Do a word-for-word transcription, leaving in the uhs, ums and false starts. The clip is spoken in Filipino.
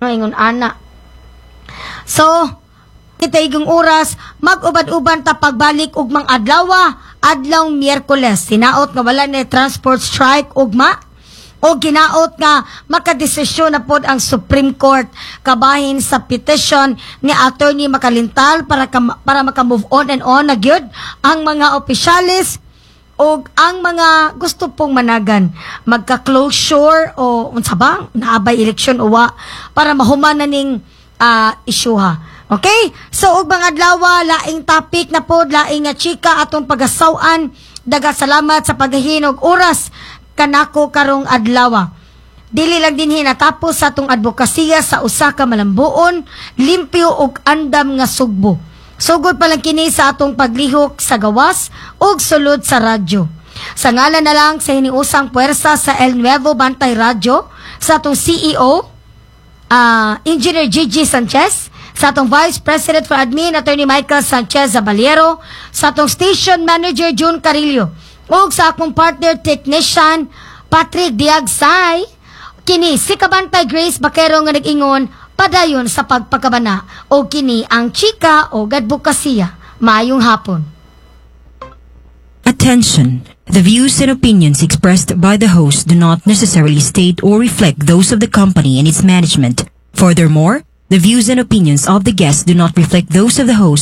Ngayon, ana. So, kitay oras, mag-ubad-uban ta pagbalik ug mang adlaw, adlaw Miyerkules. Sinaot nga wala na transport strike ugma. O ginaot nga makadesisyon na pod ang Supreme Court kabahin sa petition ni Attorney Makalintal para ka, para maka-move on and on na gyud ang mga opisyalis o ang mga gusto pong managan magka-closure o unsa ba naabay election uwa para mahuman na ning uh, isyuha. Okay? So og mga adlaw laing topic na pod, laing nga chika atong pagasaw-an. Daga salamat sa paghahinog oras kanako karong adlaw. Dili lang din hinatapos sa atong advokasya sa usa ka malambuon, limpyo ug andam nga sugbo. Sugod pa lang kini sa atong paglihok sa gawas ug sulod sa radyo. Sa ngalan na lang sa hiniusang puwersa sa El Nuevo Bantay Radio, sa atong C E O, uh, Engineer Gigi Sanchez, sa atong Vice President for Admin, Attorney Michael Sanchez Zabaliero, sa atong Station Manager June Carillo, ug sa akong partner technician Patrick Diagsay, kini si Kabantay Grace Bakero nga nag-ingon padayon sa pagpakabana o kini ang chika o advokasya. Maayong hapon. Attention! The views and opinions expressed by the host do not necessarily state or reflect those of the company and its management. Furthermore, the views and opinions of the guests do not reflect those of the host